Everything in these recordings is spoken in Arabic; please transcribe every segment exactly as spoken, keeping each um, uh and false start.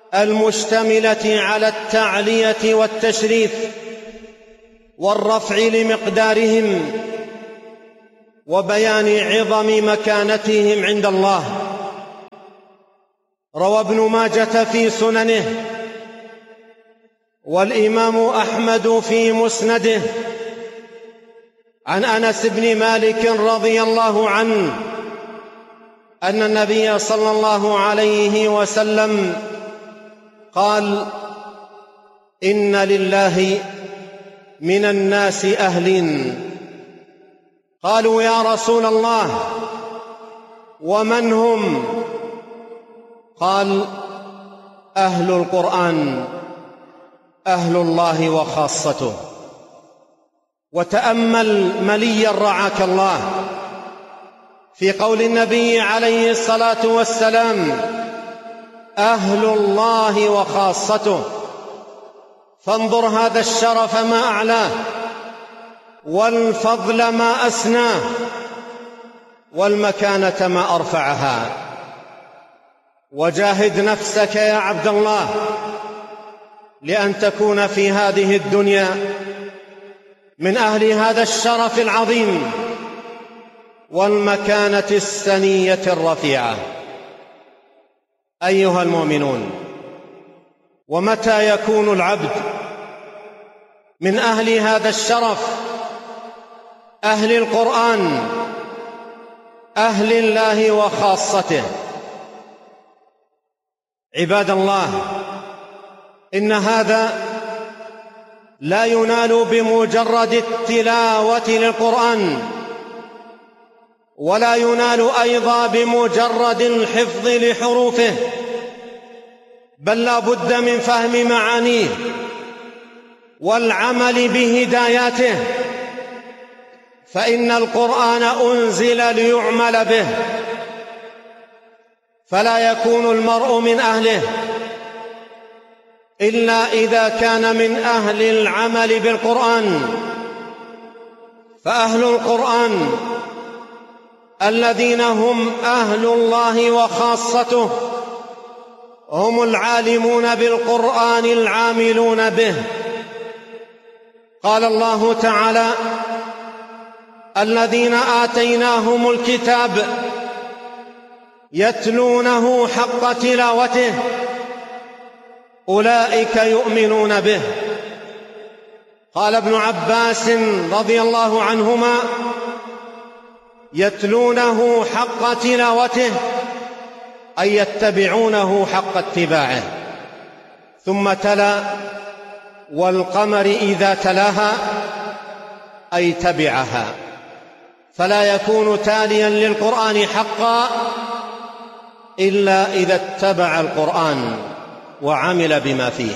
المشتملة على التعلية والتشريف والرفع لمقدارهم وبيان عظم مكانتهم عند الله. روى ابن ماجة في سننه والإمام أحمد في مسنده عن أنس بن مالك رضي الله عنه أن النبي صلى الله عليه وسلم قال: إن لله من الناس أهلين. قالوا: يا رسول الله ومن هم؟ قال: أهل القرآن، أهل الله وخاصته. وتأمل مليا رعاك الله في قول النبي عليه الصلاة والسلام: أهل الله وخاصته. فانظر هذا الشرف ما أعلاه، والفضل ما أسناه، والمكانة ما أرفعها. وجاهد نفسك يا عبد الله لأن تكون في هذه الدنيا من أهل هذا الشرف العظيم والمكانة السنية الرفيعة. أيها المؤمنون، ومتى يكون العبد من أهل هذا الشرف، أهل القرآن، أهل الله وخاصته؟ عباد الله، إن هذا لا ينال بمجرد التلاوة للقرآن، ولا ينال أيضا بمجرد الحفظ لحروفه، بل لا بد من فهم معانيه والعمل بهداياته، فإن القرآن أنزل ليعمل به، فلا يكون المرء من أهله إلا إذا كان من أهل العمل بالقرآن. فأهل القرآن الذين هم أهل الله وخاصته هم العالمون بالقرآن العاملون به. قال الله تعالى: الذين آتيناهم الكتاب يتلونه حق تلاوته أولئك يؤمنون به. قال ابن عباس رضي الله عنهما: يتلونه حق تلاوته أي يتبعونه حق اتباعه. ثم تلا: والقمر إذا تلاها أي تبعها. فلا يكون تاليا للقرآن حقا إلا إذا اتبع القرآن وعمل بما فيه.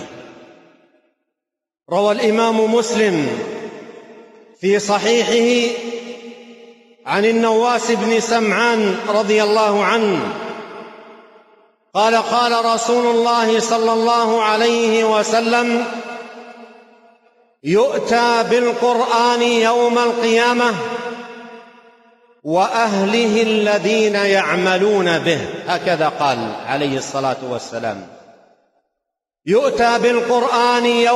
روى الإمام مسلم في صحيحه عن النواس بن سمعان رضي الله عنه قال: قال رسول الله صلى الله عليه وسلم: يؤتى بالقرآن يوم القيامة وأهله الذين يعملون به. هكذا قال عليه الصلاة والسلام: يؤتى بالقرآن يوم